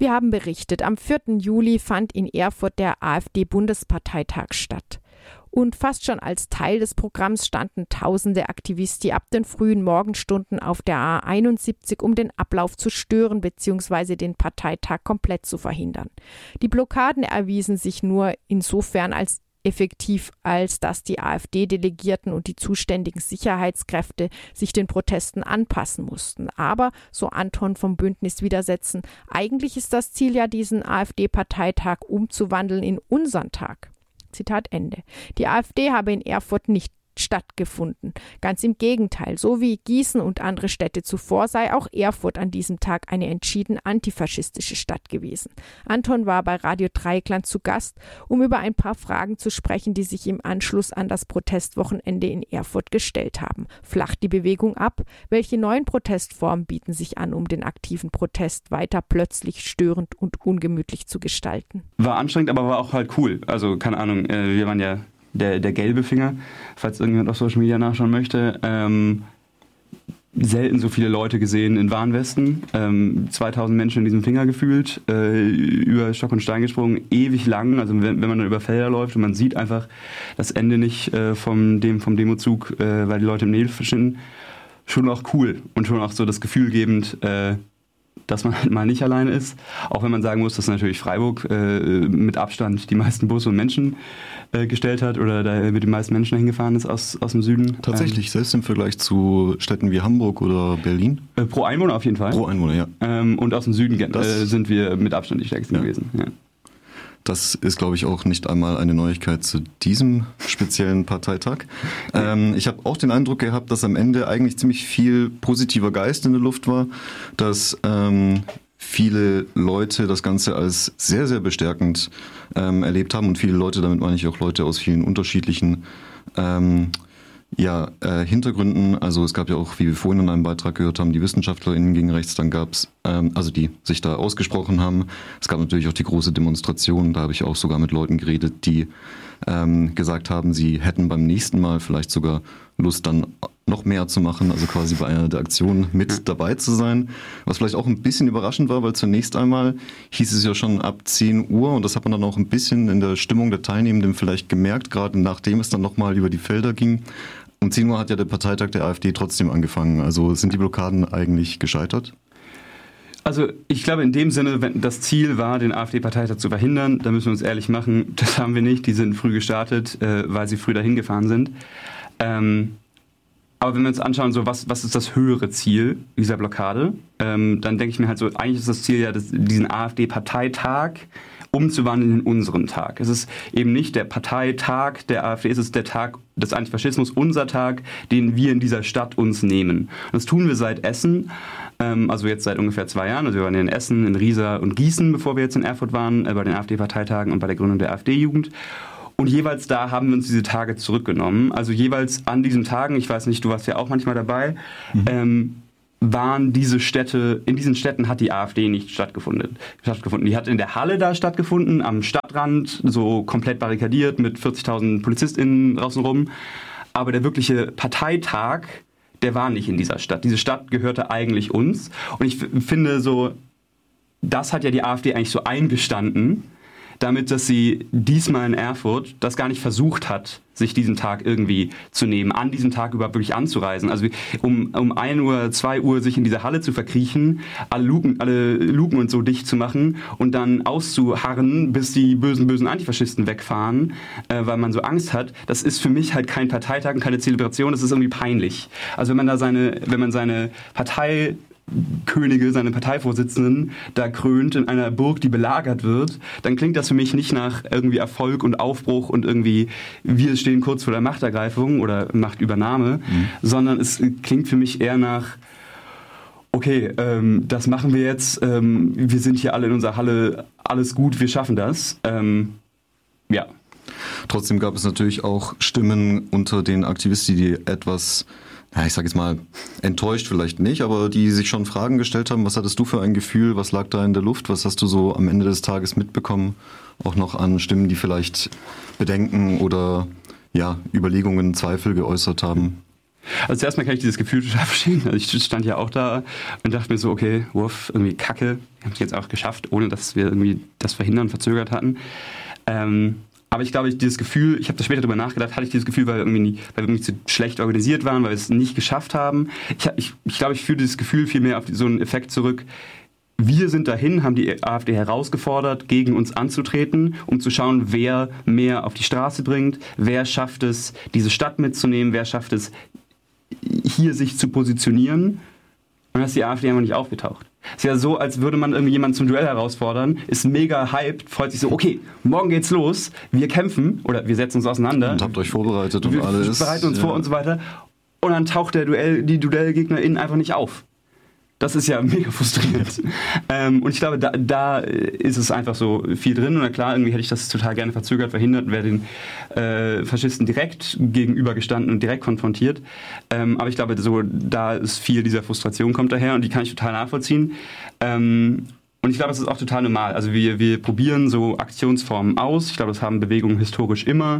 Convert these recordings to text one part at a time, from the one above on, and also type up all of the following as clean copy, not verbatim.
Wir haben berichtet, am 4. Juli fand in Erfurt der AfD-Bundesparteitag statt. Und fast schon als Teil des Programms standen tausende Aktivisten ab den frühen Morgenstunden auf der A71, um den Ablauf zu stören bzw. den Parteitag komplett zu verhindern. Die Blockaden erwiesen sich nur insofern als effektiv, als dass die AfD-Delegierten und die zuständigen Sicherheitskräfte sich den Protesten anpassen mussten. Aber, so Anton vom Bündnis Widersetzen, eigentlich ist das Ziel ja, diesen AfD-Parteitag umzuwandeln in unseren Tag. Zitat Ende. Die AfD habe in Erfurt nicht stattgefunden. Ganz im Gegenteil, so wie Gießen und andere Städte zuvor, sei auch Erfurt an diesem Tag eine entschieden antifaschistische Stadt gewesen. Anton war bei Radio Dreieckland zu Gast, um über ein paar Fragen zu sprechen, die sich im Anschluss an das Protestwochenende in Erfurt gestellt haben. Flacht die Bewegung ab? Welche neuen Protestformen bieten sich an, um den aktiven Protest weiter plötzlich störend und ungemütlich zu gestalten? War anstrengend, aber war auch halt cool. Also keine Ahnung, wir waren ja der gelbe Finger, falls irgendjemand auf Social Media nachschauen möchte. Selten so viele Leute gesehen in Warnwesten. 2000 Menschen in diesem Finger gefühlt, über Stock und Stein gesprungen, ewig lang. Also wenn man dann über Felder läuft und man sieht einfach das Ende nicht vom Demozug, weil die Leute im Nebel verschwinden. Schon auch cool und schon auch so das Gefühl gebend, dass man halt mal nicht alleine ist. Auch wenn man sagen muss, dass natürlich Freiburg mit Abstand die meisten Busse und Menschen gestellt hat oder da mit den meisten Menschen hingefahren ist aus dem Süden. Tatsächlich, selbst im Vergleich zu Städten wie Hamburg oder Berlin? Pro Einwohner auf jeden Fall. Pro Einwohner, ja. Und aus dem Süden sind wir mit Abstand die stärksten gewesen. Ja. Das ist, glaube ich, auch nicht einmal eine Neuigkeit zu diesem speziellen Parteitag. Ich habe auch den Eindruck gehabt, dass am Ende eigentlich ziemlich viel positiver Geist in der Luft war, dass viele Leute das Ganze als sehr, sehr bestärkend erlebt haben und viele Leute, damit meine ich auch Leute aus vielen unterschiedlichen Hintergründen. Also es gab ja auch, wie wir vorhin in einem Beitrag gehört haben, die WissenschaftlerInnen gegen rechts, dann gab es, die sich da ausgesprochen haben. Es gab natürlich auch die große Demonstration, da habe ich auch sogar mit Leuten geredet, die gesagt haben, sie hätten beim nächsten Mal vielleicht sogar Lust, dann noch mehr zu machen, also quasi bei einer der Aktionen mit dabei zu sein. Was vielleicht auch ein bisschen überraschend war, weil zunächst einmal hieß es ja schon ab 10 Uhr und das hat man dann auch ein bisschen in der Stimmung der Teilnehmenden vielleicht gemerkt, gerade nachdem es dann nochmal über die Felder ging. Um 10 Uhr hat ja der Parteitag der AfD trotzdem angefangen. Also sind die Blockaden eigentlich gescheitert? Also ich glaube in dem Sinne, wenn das Ziel war, den AfD-Parteitag zu verhindern, da müssen wir uns ehrlich machen, das haben wir nicht. Die sind früh gestartet, weil sie früh dahin gefahren sind. Aber wenn wir uns anschauen, so was ist das höhere Ziel dieser Blockade, dann denke ich mir halt so, eigentlich ist das Ziel ja, diesen AfD-Parteitag umzuwandeln in unseren Tag. Es ist eben nicht der Parteitag der AfD, es ist der Tag des Antifaschismus, unser Tag, den wir in dieser Stadt uns nehmen. Und das tun wir seit Essen, also jetzt seit ungefähr 2 Jahren. Also wir waren in Essen, in Riesa und Gießen, bevor wir jetzt in Erfurt waren, bei den AfD-Parteitagen und bei der Gründung der AfD-Jugend. Und jeweils da haben wir uns diese Tage zurückgenommen. Also jeweils an diesen Tagen, ich weiß nicht, du warst ja auch manchmal dabei, waren diese Städte, in diesen Städten hat die AfD nicht stattgefunden. Die hat in der Halle da stattgefunden, am Stadtrand, so komplett barrikadiert mit 40.000 PolizistInnen draußen. Aber der wirkliche Parteitag, der war nicht in dieser Stadt. Diese Stadt gehörte eigentlich uns. Und ich finde so, das hat ja die AfD eigentlich so eingestanden, damit, dass sie diesmal in Erfurt das gar nicht versucht hat, sich diesen Tag irgendwie zu nehmen, an diesem Tag überhaupt wirklich anzureisen. Also um 1 Uhr, 2 Uhr sich in diese Halle zu verkriechen, alle Luken und so dicht zu machen und dann auszuharren, bis die bösen Antifaschisten wegfahren, weil man so Angst hat, das ist für mich halt kein Parteitag und keine Zelebration, das ist irgendwie peinlich. Also wenn man seine Parteikönige, seine Parteivorsitzenden da krönt in einer Burg, die belagert wird, dann klingt das für mich nicht nach irgendwie Erfolg und Aufbruch und irgendwie wir stehen kurz vor der Machtergreifung oder Machtübernahme, sondern es klingt für mich eher nach okay, das machen wir jetzt, wir sind hier alle in unserer Halle, alles gut, wir schaffen das. Ja. Trotzdem gab es natürlich auch Stimmen unter den Aktivisten, die etwas, ich sage jetzt mal, enttäuscht vielleicht nicht, aber die sich schon Fragen gestellt haben, was hattest du für ein Gefühl, was lag da in der Luft, was hast du so am Ende des Tages mitbekommen, auch noch an Stimmen, die vielleicht Bedenken oder Überlegungen, Zweifel geäußert haben? Also zuerst mal kann ich dieses Gefühl total verstehen. Also ich stand ja auch da und dachte mir so, okay, Wurf, irgendwie Kacke. Wir haben es jetzt auch geschafft, ohne dass wir irgendwie das Verhindern verzögert hatten. Aber ich glaube, dieses Gefühl, ich habe da später drüber nachgedacht, hatte ich dieses Gefühl, weil wir irgendwie zu schlecht organisiert waren, weil wir es nicht geschafft haben. Ich glaube, ich fühle dieses Gefühl viel mehr auf so einen Effekt zurück. Wir sind dahin, haben die AfD herausgefordert, gegen uns anzutreten, um zu schauen, wer mehr auf die Straße bringt, wer schafft es, diese Stadt mitzunehmen, wer schafft es, hier sich zu positionieren. Und dann ist die AfD einfach nicht aufgetaucht. Es ist ja so, als würde man irgendwie jemanden zum Duell herausfordern, ist mega hyped, freut sich so, okay, morgen geht's los, wir kämpfen oder wir setzen uns auseinander. Und habt euch vorbereitet und alles. Wir bereiten uns vor und so weiter. Und dann taucht die DuellgegnerInnen einfach nicht auf. Das ist ja mega frustrierend. Und ich glaube, da ist es einfach so viel drin. Und klar, irgendwie hätte ich das total gerne verzögert, verhindert und wäre den Faschisten direkt gegenübergestanden und direkt konfrontiert. Aber ich glaube, so da ist viel dieser Frustration kommt daher und die kann ich total nachvollziehen. Und ich glaube, das ist auch total normal. Also wir probieren so Aktionsformen aus. Ich glaube, das haben Bewegungen historisch immer.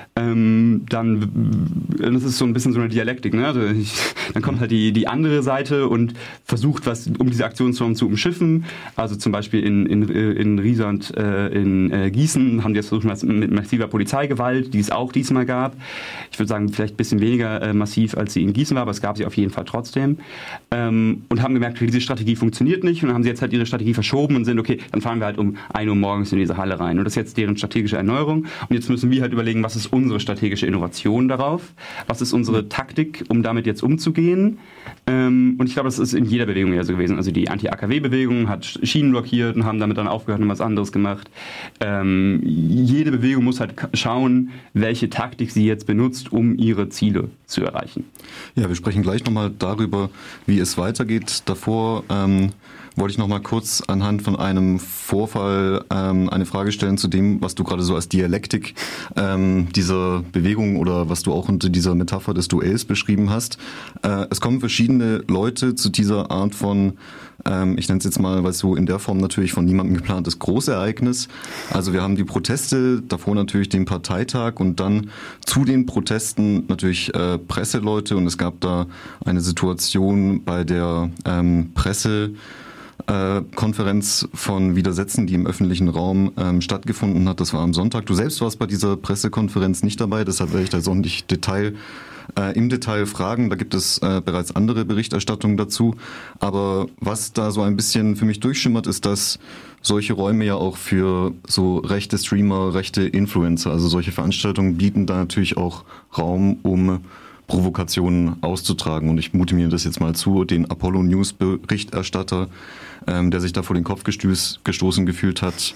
Das ist so ein bisschen so eine Dialektik, ne? Also dann kommt halt die andere Seite und versucht was, um diese Aktionsform zu umschiffen. Also zum Beispiel in Riesa und in Gießen haben die das versucht mit massiver Polizeigewalt, die es auch diesmal gab. Ich würde sagen, vielleicht ein bisschen weniger massiv, als sie in Gießen war, aber es gab sie auf jeden Fall trotzdem. Und haben gemerkt, okay, diese Strategie funktioniert nicht und dann haben sie jetzt halt ihre Strategie verschoben und sind, okay, dann fahren wir halt um 1 Uhr morgens in diese Halle rein. Und das ist jetzt deren strategische Erneuerung. Und jetzt müssen wir halt überlegen, was ist unsere strategische Innovation darauf? Was ist unsere Taktik, um damit jetzt umzugehen? Und ich glaube, das ist in jeder Bewegung ja so gewesen. Also die Anti-AKW-Bewegung hat Schienen blockiert und haben damit dann aufgehört und was anderes gemacht. Jede Bewegung muss halt schauen, welche Taktik sie jetzt benutzt, um ihre Ziele zu erreichen. Ja, wir sprechen gleich nochmal darüber, wie es weitergeht. Davor wollte ich noch mal kurz anhand von einem Vorfall eine Frage stellen zu dem, was du gerade so als Dialektik dieser Bewegung oder was du auch unter dieser Metapher des Duells beschrieben hast. Es kommen verschiedene Leute zu dieser Art von, ich nenne es jetzt mal, weil es so in der Form natürlich von niemandem geplant ist, Großereignis. Also wir haben die Proteste, davor natürlich den Parteitag und dann zu den Protesten natürlich Presseleute und es gab da eine Situation bei der Pressekonferenz von Widersetzen, die im öffentlichen Raum stattgefunden hat. Das war am Sonntag. Du selbst warst bei dieser Pressekonferenz nicht dabei, deshalb werde ich da so nicht im Detail fragen. Da gibt es bereits andere Berichterstattungen dazu. Aber was da so ein bisschen für mich durchschimmert, ist, dass solche Räume ja auch für so rechte Streamer, rechte Influencer, also solche Veranstaltungen bieten da natürlich auch Raum, um Provokationen auszutragen. Und ich mute mir das jetzt mal zu, den Apollo News Berichterstatter, der sich da vor den Kopf gestoßen gefühlt hat,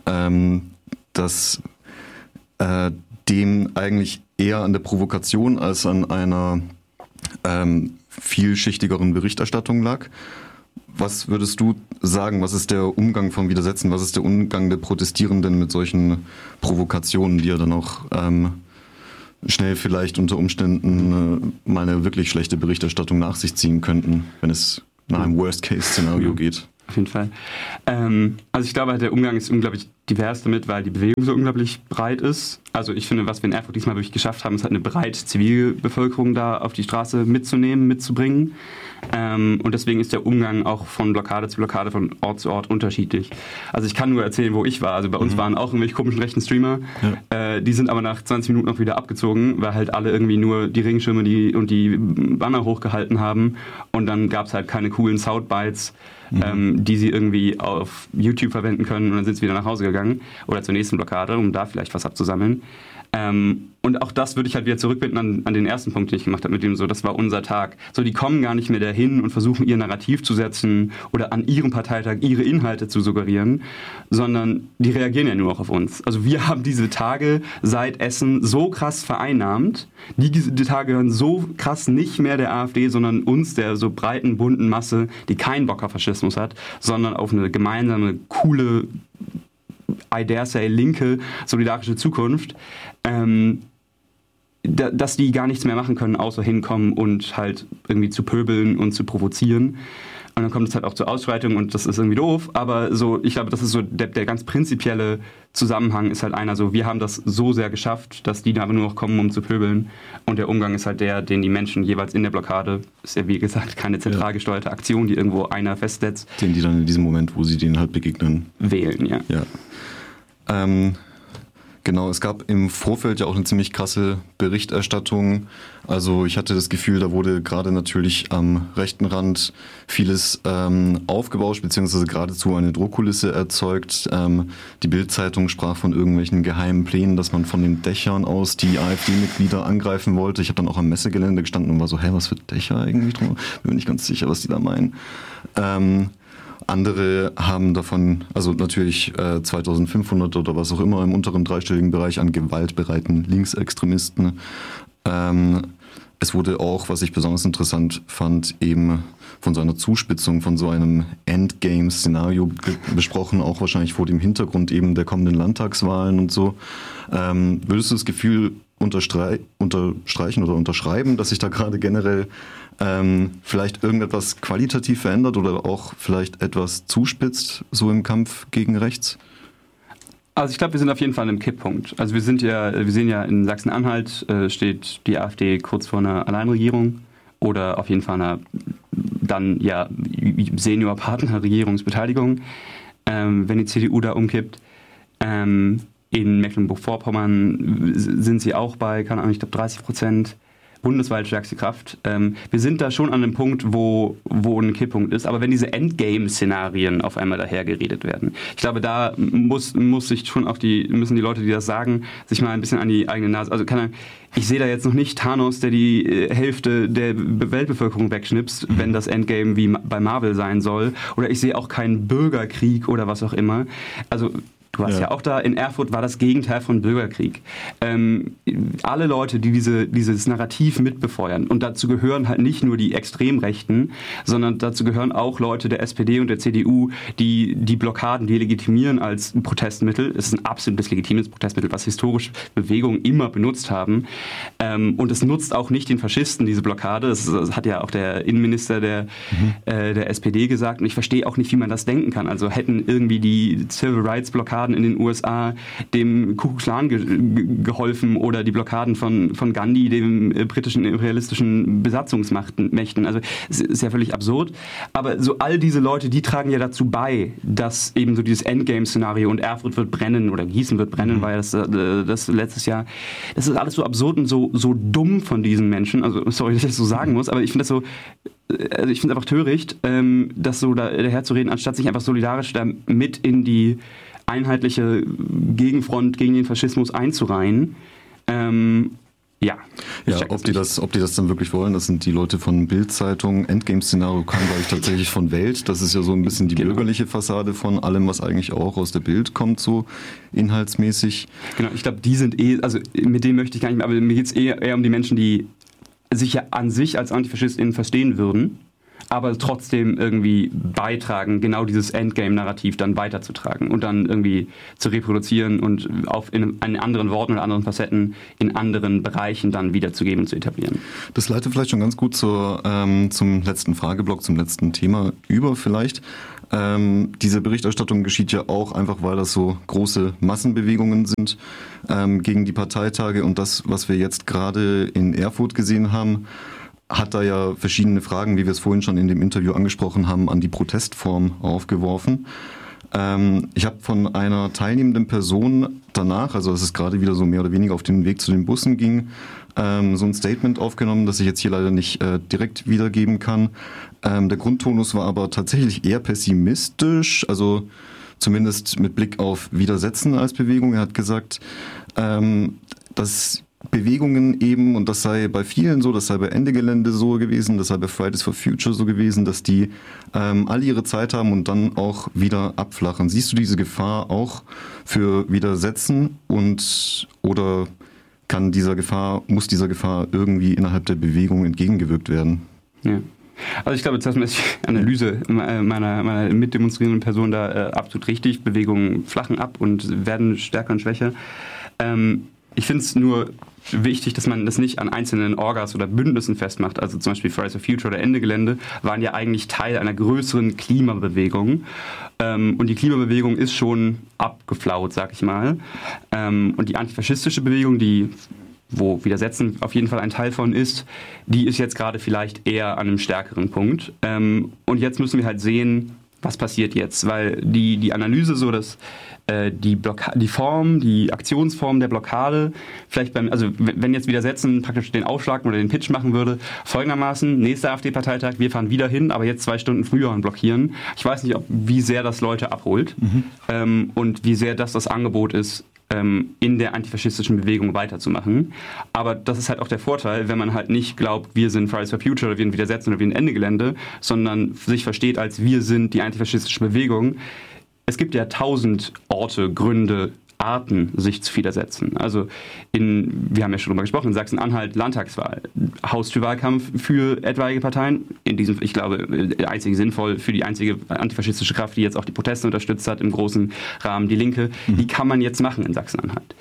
dass dem eigentlich eher an der Provokation als an einer vielschichtigeren Berichterstattung lag. Was würdest du sagen, was ist der Umgang vom Widersetzen, was ist der Umgang der Protestierenden mit solchen Provokationen, die ja dann auch schnell vielleicht unter Umständen mal eine wirklich schlechte Berichterstattung nach sich ziehen könnten, wenn es nach einem Worst-Case-Szenario geht? Auf jeden Fall. Also ich glaube, der Umgang ist unglaublich divers damit, weil die Bewegung so unglaublich breit ist. Also ich finde, was wir in Erfurt diesmal wirklich geschafft haben, ist halt eine breite Zivilbevölkerung da auf die Straße mitzunehmen, mitzubringen. Und deswegen ist der Umgang auch von Blockade zu Blockade, von Ort zu Ort unterschiedlich. Also ich kann nur erzählen, wo ich war. Also bei uns waren auch irgendwelche komischen rechten Streamer. Ja. Die sind aber nach 20 Minuten noch wieder abgezogen, weil halt alle irgendwie nur die Regenschirme und die Banner hochgehalten haben. Und dann gab es halt keine coolen Soundbites, die sie irgendwie auf YouTube verwenden können. Und dann sind sie wieder nach Hause gegangen oder zur nächsten Blockade, um da vielleicht was abzusammeln. Und auch das würde ich halt wieder zurückbinden an den ersten Punkt, den ich gemacht habe, mit dem so, das war unser Tag. So, die kommen gar nicht mehr dahin und versuchen ihr Narrativ zu setzen oder an ihrem Parteitag ihre Inhalte zu suggerieren, sondern die reagieren ja nur noch auf uns. Also wir haben diese Tage seit Essen so krass vereinnahmt, die Tage gehören so krass nicht mehr der AfD, sondern uns, der so breiten, bunten Masse, die keinen Bock auf Faschismus hat, sondern auf eine gemeinsame, coole, I dare say, linke, solidarische Zukunft, dass die gar nichts mehr machen können, außer hinkommen und halt irgendwie zu pöbeln und zu provozieren. Und dann kommt es halt auch zur Ausschreitung und das ist irgendwie doof, aber so, ich glaube, das ist so der ganz prinzipielle Zusammenhang ist halt einer so, wir haben das so sehr geschafft, dass die da nur noch kommen, um zu pöbeln, und der Umgang ist halt der, den die Menschen jeweils in der Blockade, ist ja wie gesagt keine zentral gesteuerte Aktion, die irgendwo einer festsetzt. Den die dann in diesem Moment, wo sie denen halt begegnen, wählen, ja. Genau, es gab im Vorfeld ja auch eine ziemlich krasse Berichterstattung. Also ich hatte das Gefühl, da wurde gerade natürlich am rechten Rand vieles aufgebauscht, beziehungsweise geradezu eine Drohkulisse erzeugt. Die Bild-Zeitung sprach von irgendwelchen geheimen Plänen, dass man von den Dächern aus die AfD-Mitglieder angreifen wollte. Ich habe dann auch am Messegelände gestanden und war so, was für Dächer eigentlich drum? Bin mir nicht ganz sicher, was die da meinen. Andere haben davon, also natürlich 2500 oder was auch immer im unteren dreistelligen Bereich an gewaltbereiten Linksextremisten. Es wurde auch, was ich besonders interessant fand, eben von so einer Zuspitzung, von so einem Endgame-Szenario besprochen, auch wahrscheinlich vor dem Hintergrund eben der kommenden Landtagswahlen und so. Würdest du das Gefühl unterstreichen oder unterschreiben, dass sich da gerade generell vielleicht irgendetwas qualitativ verändert oder auch vielleicht etwas zuspitzt, so im Kampf gegen rechts? Also ich glaube, wir sind auf jeden Fall an einem Kipppunkt. Also wir sehen ja in Sachsen-Anhalt steht die AfD kurz vor einer Alleinregierung oder auf jeden Fall einer dann ja Senior-Partner-Regierungsbeteiligung, wenn die CDU da umkippt. In Mecklenburg-Vorpommern sind sie auch bei, keine Ahnung, ich glaube 30%. Bundesweit stärkste Kraft. Wir sind da schon an einem Punkt, wo ein Kipppunkt ist. Aber wenn diese Endgame-Szenarien auf einmal dahergeredet werden, ich glaube, da müssen die Leute, die das sagen, sich mal ein bisschen an die eigene Nase. Also ich sehe da jetzt noch nicht Thanos, der die Hälfte der Weltbevölkerung wegschnipst, wenn das Endgame wie bei Marvel sein soll. Oder ich sehe auch keinen Bürgerkrieg oder was auch immer. Also du warst ja auch da, in Erfurt war das Gegenteil von Bürgerkrieg. Alle Leute, die dieses Narrativ mitbefeuern, und dazu gehören halt nicht nur die Extremrechten, sondern dazu gehören auch Leute der SPD und der CDU, die Blockaden delegitimieren als Protestmittel. Es ist ein absolutes legitimes Protestmittel, was historisch Bewegungen immer benutzt haben. Und es nutzt auch nicht den Faschisten, diese Blockade. Das hat ja auch der Innenminister der SPD gesagt. Und ich verstehe auch nicht, wie man das denken kann. Also hätten irgendwie die Civil Rights Blockaden in den USA dem Ku Klux Klan geholfen oder die Blockaden von Gandhi, dem britischen imperialistischen Besatzungsmächten. Also es ist ja völlig absurd. Aber so all diese Leute, die tragen ja dazu bei, dass eben so dieses Endgame-Szenario und Erfurt wird brennen oder Gießen wird brennen, weil das letztes Jahr, das ist alles so absurd und so dumm von diesen Menschen. Also sorry, dass ich das so sagen muss, aber ich finde das so, also ich finde es einfach töricht, das so daherzureden, anstatt sich einfach solidarisch da mit in die einheitliche Gegenfront gegen den Faschismus einzureihen. Ob die das dann wirklich wollen, das sind die Leute von Bild-Zeitung. Endgame-Szenario kam, glaube ich, tatsächlich von Welt. Das ist ja so ein bisschen die bürgerliche Fassade von allem, was eigentlich auch aus der Bild kommt, so inhaltsmäßig. Genau, ich glaube, die sind also mit denen möchte ich gar nicht mehr, aber mir geht es eher um die Menschen, die sich ja an sich als AntifaschistInnen verstehen würden, aber trotzdem irgendwie beitragen, genau dieses Endgame-Narrativ dann weiterzutragen und dann irgendwie zu reproduzieren und in anderen Worten oder anderen Facetten in anderen Bereichen dann wiederzugeben und zu etablieren. Das leitet vielleicht schon ganz gut zum letzten Frageblock, zum letzten Thema über vielleicht. Diese Berichterstattung geschieht ja auch einfach, weil das so große Massenbewegungen sind gegen die Parteitage, und das, was wir jetzt gerade in Erfurt gesehen haben, hat da ja verschiedene Fragen, wie wir es vorhin schon in dem Interview angesprochen haben, an die Protestform aufgeworfen. Ich habe von einer teilnehmenden Person danach, also dass es gerade wieder so mehr oder weniger auf den Weg zu den Bussen ging, so ein Statement aufgenommen, das ich jetzt hier leider nicht direkt wiedergeben kann. Der Grundtonus war aber tatsächlich eher pessimistisch, also zumindest mit Blick auf Widersetzen als Bewegung. Er hat gesagt, dass Bewegungen eben, und das sei bei vielen so, das sei bei Ende Gelände so gewesen, das sei bei Fridays for Future so gewesen, dass die alle ihre Zeit haben und dann auch wieder abflachen. Siehst du diese Gefahr auch für Widersetzen oder muss dieser Gefahr irgendwie innerhalb der Bewegung entgegengewirkt werden? Ja. Also ich glaube, jetzt ist die Analyse meiner mitdemonstrierenden Person da absolut richtig. Bewegungen flachen ab und werden stärker und schwächer. Ich finde es nur wichtig, dass man das nicht an einzelnen Orgas oder Bündnissen festmacht. Also zum Beispiel Fridays for Future oder Ende Gelände waren ja eigentlich Teil einer größeren Klimabewegung. Und die Klimabewegung ist schon abgeflaut, sag ich mal. Und die antifaschistische Bewegung, wo Widersetzen auf jeden Fall ein Teil von ist, die ist jetzt gerade vielleicht eher an einem stärkeren Punkt. Und jetzt müssen wir halt sehen, was passiert jetzt, weil die Analyse so, dass die Aktionsform der Blockade, vielleicht wenn jetzt Widersetzen praktisch den Aufschlag oder den Pitch machen würde, folgendermaßen, nächster AfD-Parteitag, wir fahren wieder hin, aber jetzt 2 Stunden früher und blockieren. Ich weiß nicht, wie sehr das Leute abholt und wie sehr das Angebot ist, in der antifaschistischen Bewegung weiterzumachen. Aber das ist halt auch der Vorteil, wenn man halt nicht glaubt, wir sind Fridays for Future oder wir sind Widersetzen oder wir sind Ende Gelände, sondern sich versteht als wir sind die antifaschistische Bewegung. Es gibt ja 1000 Orte, Gründe, Arten, sich zu widersetzen. Also wir haben ja schon drüber gesprochen, in Sachsen-Anhalt Landtagswahl, Haustürwahlkampf für etwaige Parteien, ich glaube, einzig sinnvoll für die einzige antifaschistische Kraft, die jetzt auch die Proteste unterstützt hat, im großen Rahmen, die Linke, die kann man jetzt machen in Sachsen-Anhalt.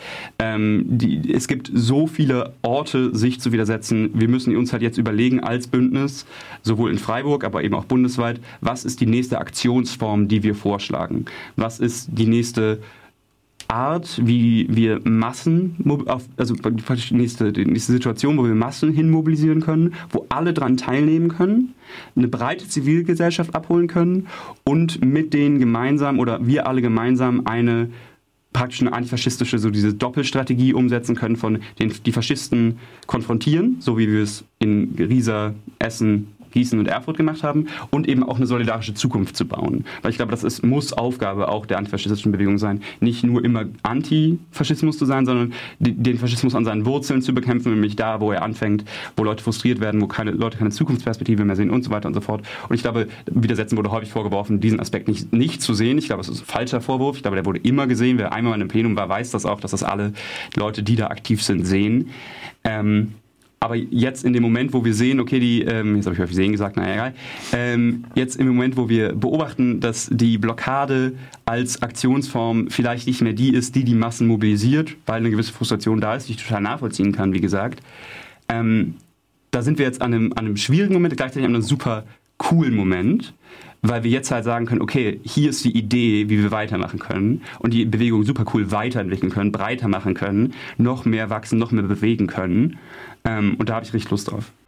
Es gibt so viele Orte, sich zu widersetzen. Wir müssen uns halt jetzt überlegen als Bündnis, sowohl in Freiburg, aber eben auch bundesweit, was ist die nächste Aktionsform, die wir vorschlagen? Was ist die nächste Art, wie wir Massen, also die nächste Situation, wo wir Massen hin mobilisieren können, wo alle dran teilnehmen können, eine breite Zivilgesellschaft abholen können und mit denen gemeinsam oder wir alle gemeinsam praktisch eine antifaschistische, so diese Doppelstrategie umsetzen können, von die Faschisten konfrontieren, so wie wir es in Riesa, Essen, Gießen und Erfurt gemacht haben und eben auch eine solidarische Zukunft zu bauen. Weil ich glaube, muss Aufgabe auch der antifaschistischen Bewegung sein, nicht nur immer Antifaschismus zu sein, sondern den Faschismus an seinen Wurzeln zu bekämpfen, nämlich da, wo er anfängt, wo Leute frustriert werden, wo Leute keine Zukunftsperspektive mehr sehen und so weiter und so fort. Und ich glaube, Widersetzen wurde häufig vorgeworfen, diesen Aspekt nicht zu sehen. Ich glaube, das ist ein falscher Vorwurf. Ich glaube, der wurde immer gesehen. Wer einmal in einem Plenum war, weiß das auch, dass das alle Leute, die da aktiv sind, sehen. Aber jetzt in dem Moment, wo wir sehen, okay, jetzt habe ich häufig sehen gesagt, naja, egal. Jetzt im Moment, wo wir beobachten, dass die Blockade als Aktionsform vielleicht nicht mehr die ist, die Massen mobilisiert, weil eine gewisse Frustration da ist, die ich total nachvollziehen kann, wie gesagt. Da sind wir jetzt an einem schwierigen Moment, gleichzeitig an einem super coolen Moment, weil wir jetzt halt sagen können, okay, hier ist die Idee, wie wir weitermachen können und die Bewegung super cool weiterentwickeln können, breiter machen können, noch mehr wachsen, noch mehr bewegen können. Und da habe ich richtig Lust drauf.